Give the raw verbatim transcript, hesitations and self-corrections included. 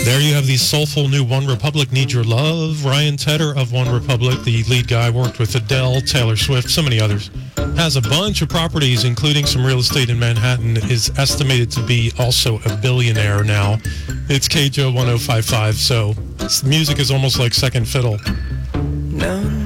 There you have the soulful new One Republic, Need Your Love. Ryan Tedder of One Republic, the lead guy, worked with Adele, Taylor Swift, so many others. Has a bunch of properties, including some real estate in Manhattan, is estimated to be also a billionaire now. It's K J O one oh five point five, so music is almost like second fiddle. No.